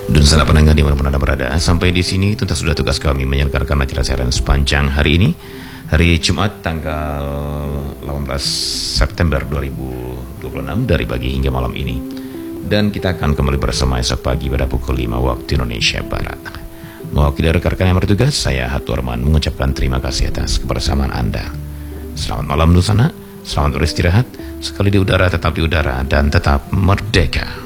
Dan sana pendengar dimanapun Anda berada, sampai di sini tuntas sudah tugas kami menyelenggarakan acara siaran sepanjang hari ini, hari Jumat tanggal 18 September 2026 dari pagi hingga malam ini. Dan kita akan kembali bersama esok pagi pada pukul 5 waktu Indonesia Barat. Mewakili rekan-rekan yang bertugas, saya Hatu Arman mengucapkan terima kasih atas kebersamaan Anda. Selamat malam di sana, selamat beristirahat, sekali di udara tetap di udara dan tetap merdeka.